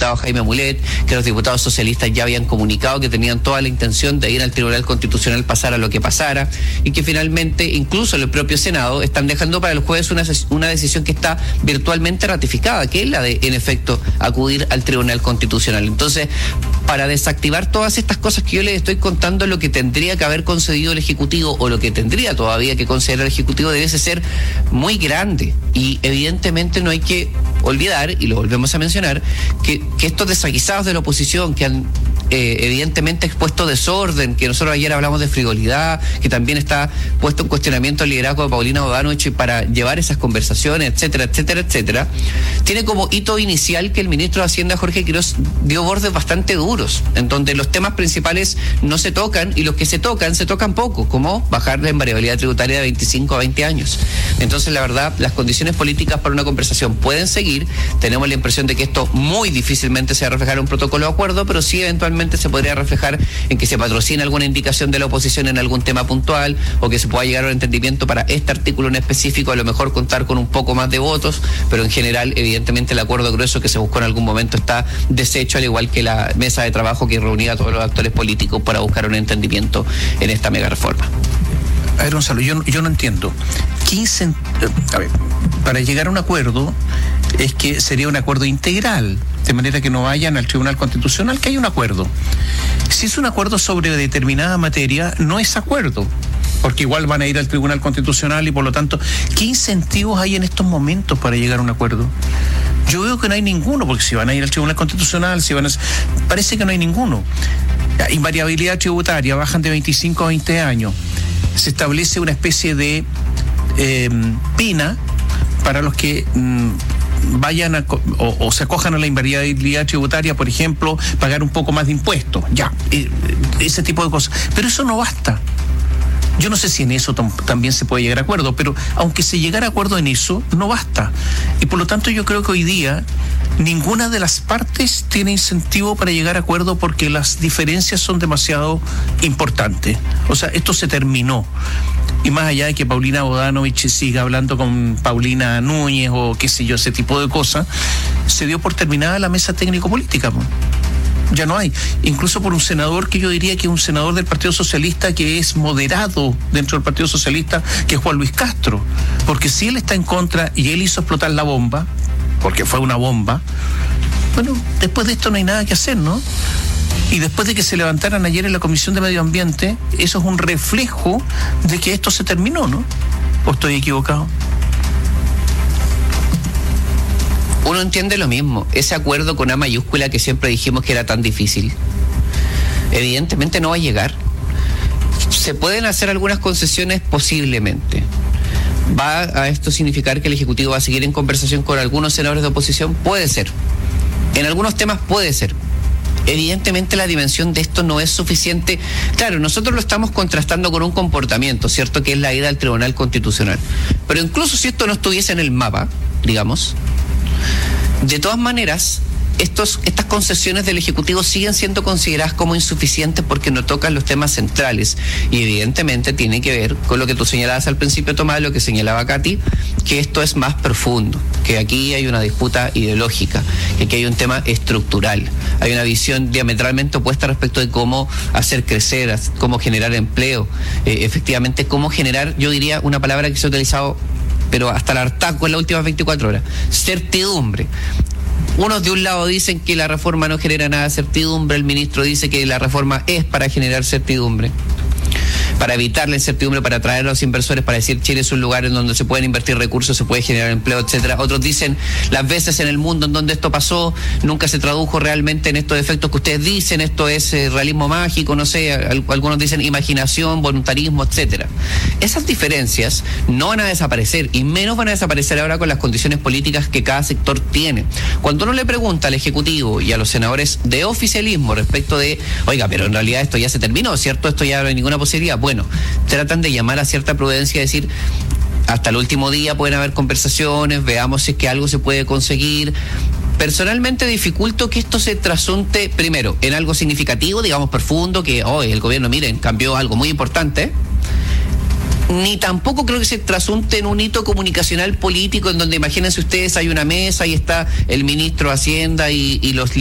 diputado Jaime Mulet, que los diputados socialistas ya habían comunicado que tenían toda la intención de ir al Tribunal Constitucional pasara lo que pasara, y que finalmente incluso el propio Senado están dejando para el jueves una decisión que está virtualmente ratificada, que es la de, en efecto, acudir al Tribunal Constitucional. Entonces, para desactivar todas estas cosas que yo les estoy contando, lo que tendría que haber concedido el Ejecutivo, o lo que tendría todavía que conceder el Ejecutivo, debiese ser muy grande. Y evidentemente no hay que olvidar, y lo volvemos a mencionar, que estos desaguisados de la oposición que han evidentemente expuesto desorden, que nosotros ayer hablamos de frivolidad, que también está puesto en cuestionamiento el liderazgo de Paulina Bodanovich para llevar esas conversaciones, etcétera, etcétera, etcétera, tiene como hito inicial que el ministro de Hacienda, Jorge Quiroz, dio bordes bastante duros, en donde los temas principales no se tocan, y los que se tocan poco, como bajar la invariabilidad tributaria de 25 a 20 años. Entonces, la verdad, las condiciones políticas para una conversación pueden seguir. Tenemos la impresión de que esto muy difícilmente se va a reflejar en un protocolo de acuerdo, pero sí eventualmente se podría reflejar en que se patrocine alguna indicación de la oposición en algún tema puntual, o que se pueda llegar a un entendimiento para este artículo en específico, a lo mejor contar con un poco más de votos, pero en general, evidentemente, el acuerdo grueso que se buscó en algún momento está deshecho, al igual que la mesa de trabajo que reunía a todos los actores políticos para buscar un entendimiento en esta mega reforma. A ver, Gonzalo, yo no entiendo. A ver, para llegar a un acuerdo es que sería un acuerdo integral, de manera que no vayan al Tribunal Constitucional, que hay un acuerdo. Si es un acuerdo sobre determinada materia, no es acuerdo, porque igual van a ir al Tribunal Constitucional, y por lo tanto, ¿qué incentivos hay en estos momentos para llegar a un acuerdo? Yo veo que no hay ninguno, porque si van a ir al Tribunal Constitucional, parece que no hay ninguno. Invariabilidad tributaria, bajan de 25 a 20 años. Se establece una especie de pena para los que vayan o se acojan a la invariabilidad tributaria, por ejemplo, pagar un poco más de impuestos, ese tipo de cosas. Pero eso no basta. Yo no sé si en eso también se puede llegar a acuerdo, pero aunque se llegara a acuerdo en eso, no basta. Y por lo tanto yo creo que hoy día ninguna de las partes tiene incentivo para llegar a acuerdo, porque las diferencias son demasiado importantes. O sea, esto se terminó. Y más allá de que Paulina Bodanovich siga hablando con Paulina Núñez o qué sé yo, ese tipo de cosas, se dio por terminada la mesa técnico-política. Ya no hay, incluso por un senador que yo diría que es un senador del Partido Socialista, que es moderado dentro del Partido Socialista, que es Juan Luis Castro, porque si él está en contra y él hizo explotar la bomba, porque fue una bomba, bueno, después de esto no hay nada que hacer, ¿no? Y después de que se levantaran ayer en la Comisión de Medio Ambiente, eso es un reflejo de que esto se terminó, ¿no? ¿O estoy equivocado? Uno entiende lo mismo, ese acuerdo con A mayúscula que siempre dijimos que era tan difícil, evidentemente no va a llegar. Se pueden hacer algunas concesiones posiblemente. ¿Va a esto significar que el Ejecutivo va a seguir en conversación con algunos senadores de oposición? Puede ser. En algunos temas puede ser. Evidentemente la dimensión de esto no es suficiente. Claro, nosotros lo estamos contrastando con un comportamiento, ¿cierto?, que es la ida al Tribunal Constitucional. Pero incluso si esto no estuviese en el mapa, digamos, de todas maneras, estas concesiones del Ejecutivo siguen siendo consideradas como insuficientes porque no tocan los temas centrales, y evidentemente tiene que ver con lo que tú señalabas al principio, Tomás, lo que señalaba Katy, que esto es más profundo, que aquí hay una disputa ideológica, que aquí hay un tema estructural, hay una visión diametralmente opuesta respecto de cómo hacer crecer, cómo generar empleo, efectivamente cómo generar, yo diría una palabra que se ha utilizado pero hasta el hartazgo en las últimas 24 horas, certidumbre. Unos de un lado dicen que la reforma no genera nada de certidumbre, el ministro dice que la reforma es para generar certidumbre, para evitar la incertidumbre, para atraer a los inversores, para decir Chile es un lugar en donde se pueden invertir recursos, se puede generar empleo, etcétera. Otros dicen las veces en el mundo en donde esto pasó nunca se tradujo realmente en estos efectos que ustedes dicen, esto es realismo mágico, no sé, algunos dicen imaginación, voluntarismo, etcétera. Esas diferencias no van a desaparecer, y menos van a desaparecer ahora con las condiciones políticas que cada sector tiene. Cuando uno le pregunta al Ejecutivo y a los senadores de oficialismo respecto de, oiga, pero en realidad esto ya se terminó, ¿cierto? Esto ya no hay ninguna posibilidad. Bueno, tratan de llamar a cierta prudencia, decir, hasta el último día pueden haber conversaciones, veamos si es que algo se puede conseguir. Personalmente dificulto que esto se trasunte, primero, en algo significativo, digamos profundo, que hoy el gobierno, miren, cambió algo muy importante. Ni tampoco creo que se trasunte en un hito comunicacional político en donde, imagínense ustedes, hay una mesa y está el ministro de Hacienda y los